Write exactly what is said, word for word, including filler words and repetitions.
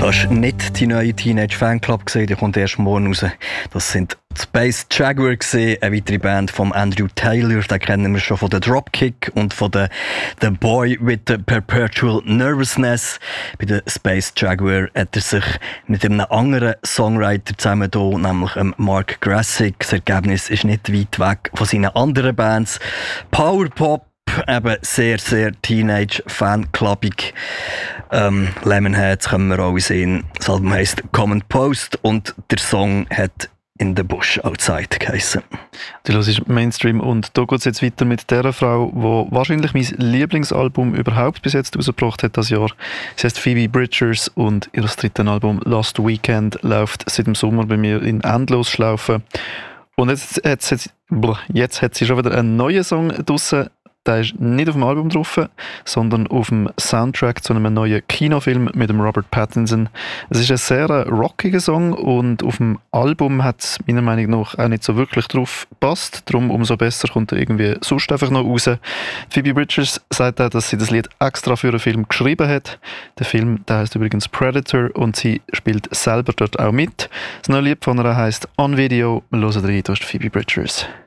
Hast nicht die neue Teenage Fanclub gesehen? Die kommt erst morgen raus. Das sind Space Jaguar gesehen, eine weitere Band von Andrew Taylor. Den kennen wir schon von der Dropkick und von der The Boy with the Perpetual Nervousness. Bei der Space Jaguar hat er sich mit einem anderen Songwriter zusammen da, nämlich Mark Grassick. Das Ergebnis ist nicht weit weg von seinen anderen Bands. Powerpop, eben sehr, sehr Teenage-Fanclubig. Ähm, Lemonheads können wir alle sehen. Das Album heisst Common Post und der Song hat In the Bush Outside geheissen. Du hörst Mainstream und da geht es jetzt weiter mit der Frau, die wahrscheinlich mein Lieblingsalbum überhaupt bis jetzt rausgebracht hat das Jahr. Sie heißt Phoebe Bridgers und ihr drittes Album Last Weekend läuft seit dem Sommer bei mir in Endlosschlaufe. Und jetzt, jetzt, jetzt, jetzt hat sie schon wieder einen neuen Song draussen. Der ist nicht auf dem Album drauf, sondern auf dem Soundtrack zu einem neuen Kinofilm mit dem Robert Pattinson. Es ist ein sehr rockiger Song und auf dem Album hat es meiner Meinung nach auch nicht so wirklich drauf gepasst. Darum umso besser kommt er irgendwie sonst einfach noch raus. Phoebe Bridgers sagt auch, dass sie das Lied extra für einen Film geschrieben hat. Der Film der heißt übrigens Predator und sie spielt selber dort auch mit. Das neue Lied von ihr heisst On Video. Wir hören rein, da ist Phoebe Bridgers.